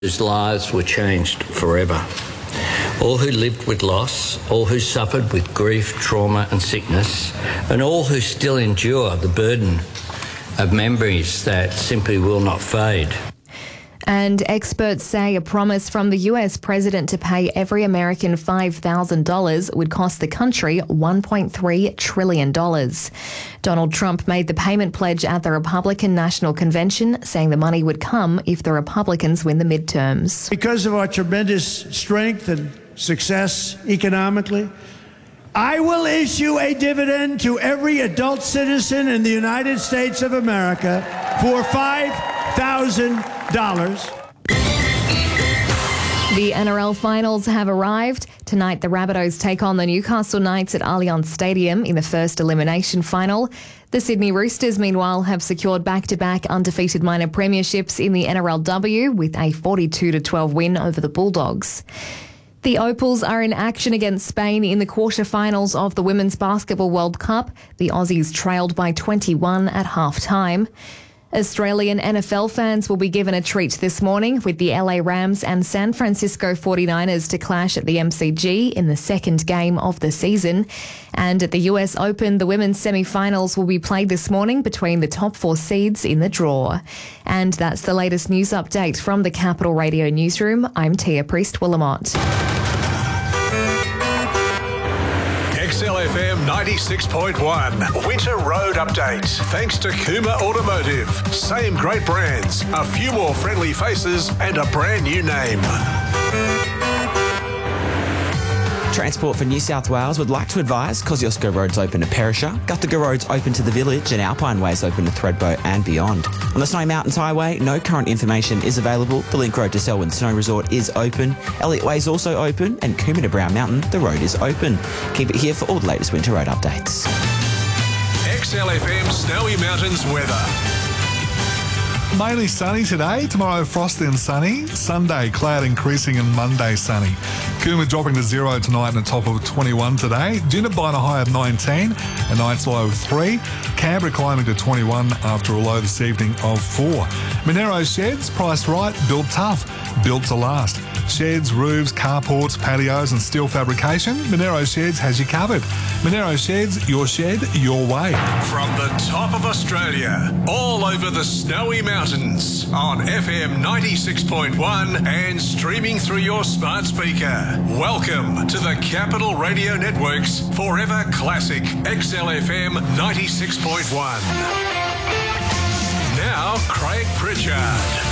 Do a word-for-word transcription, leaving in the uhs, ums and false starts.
whose lives were changed forever. All who lived with loss, all who suffered with grief, trauma and sickness, and all who still endure the burden of memories that simply will not fade. And experts say a promise from the U S president to pay every American five thousand dollars would cost the country one point three trillion dollars. Donald Trump made the payment pledge at the Republican National Convention, saying the money would come if the Republicans win the midterms. Because of our tremendous strength and success economically, I will issue a dividend to every adult citizen in the United States of America for five thousand dollars. The N R L finals have arrived. Tonight, the Rabbitohs take on the Newcastle Knights at Allianz Stadium in the first elimination final. The Sydney Roosters, meanwhile, have secured back-to-back undefeated minor premierships in the N R L W with a forty-two to twelve win over the Bulldogs. The Opals are in action against Spain in the quarterfinals of the Women's Basketball World Cup. The Aussies trailed by twenty-one at half-time. Australian N F L fans will be given a treat this morning with the L A Rams and San Francisco forty-niners to clash at the M C G in the second game of the season. And at the U S Open, the women's semi-finals will be played this morning between the top four seeds in the draw. And that's the latest news update from the Capital Radio Newsroom. I'm Tia Priest-Willamott. X L F M ninety-six point one Winter Road Update. Thanks to Kuma Automotive. Same great brands, a few more friendly faces and a brand new name. Transport for New South Wales would like to advise Kosciuszko Road's open to Perisher, Guthaga Road's open to the Village and Alpine Way's open to Thredbo and beyond. On the Snowy Mountains Highway, no current information is available. The Link Road to Selwyn Snow Resort is open. Elliott Way is also open and Coombe to Brown Mountain, the road is open. Keep it here for all the latest winter road updates. X L F M Snowy Mountains weather. Mainly sunny today, tomorrow frosty and sunny, Sunday cloud increasing and Monday sunny. Coombe dropping to zero tonight and a top of twenty-one today. Jindabyne a high of nineteen, a night's low of three. Canberra climbing to twenty-one after a low this evening of four. Monero Sheds, priced right, built tough, built to last. Sheds, roofs, carports, patios and steel fabrication, Monero Sheds has you covered. Monero Sheds, your shed, your way. From the top of Australia, all over the Snowy Mountains, on F M ninety-six point one and streaming through your smart speaker. Welcome to the Capital Radio Network's Forever Classic X L F M ninety-six point one. Now, Craig Pritchard.